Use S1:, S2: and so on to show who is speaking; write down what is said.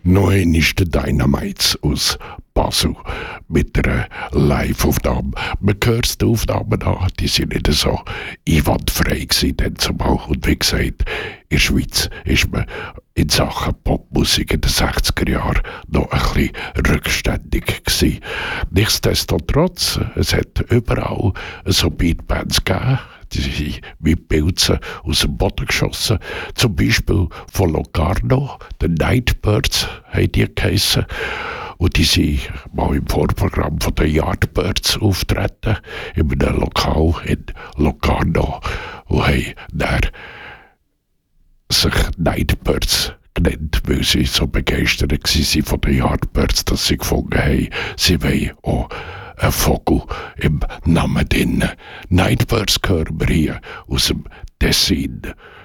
S1: Neun ist der Dynamites aus Basel mit einer Live-Aufnahme. Man hört die Aufnahmen an, die sind nicht so einwandfrei gewesen, denn zumal. Und wie gesagt, in der Schweiz ist man in Sachen Popmusik in den 60er Jahren noch ein bisschen rückständig gewesen. Nichtsdestotrotz, es hat überall so Beatbands gegeben, die sind wie Pilze aus dem Boden geschossen. Zum Beispiel von Locarno, den Nightbirds haben die geheissen. Und die sind mal im Vorprogramm von den Yardbirds auftreten, in einem Lokal in Locarno. Und haben dann sich Nightbirds genannt, weil sie so begeistert waren von den Yardbirds, dass sie gefunden haben, sie wollen auch ein Vogel im Namen drin. Nightbirds hören wir hier aus dem Tessin.